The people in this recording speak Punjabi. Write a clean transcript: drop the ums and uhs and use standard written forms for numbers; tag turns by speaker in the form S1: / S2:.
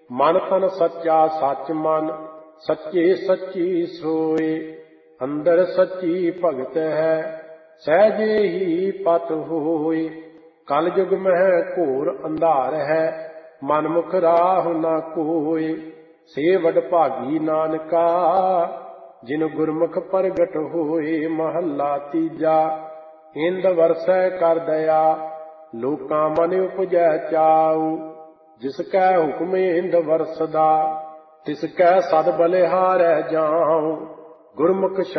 S1: ਮਨ ਤਨ ਸੱਚਾ ਸੱਚ ਮਨ, ਸੱਚੇ ਸੱਚੀ ਸੋਏ। ਅੰਦਰ ਸੱਚੀ ਭਗਤ ਹੈ, ਸਹਿਜੇ ਹੀ ਪਤ ਹੋਏ। ਕਲ ਯੁਗ ਮਹਿ ਘੋਰ ਅੰਧਾਰ ਹੈ, ਮਨਮੁਖ ਰਾਹੁ ਨਾ ਕੋਇ। ਸੇ ਵਡ ਭਾਗੀ ਨਾਨਕਾ, ਜਿਨ ਗੁਰਮੁਖ ਪ੍ਰਗਟ ਹੋਏ। ਮਹੱਲਾ ਤੀਜਾ। ਇੰਦ ਵਰਸੈ ਕਰ ਦਇਆ, ਲੋਕਾਂ ਮਨ ਉਪਜੈ ਚਾਉ। ਜਿਸ ਕੈ ਹੁਕਮ ਇੰਦ ਵਰਸਦਾ, ਤਿਸ ਕੈ ਸਦ ਬਲਿਹਾਰੈ ਜਾਉ। ਗੁਰਮੁਖ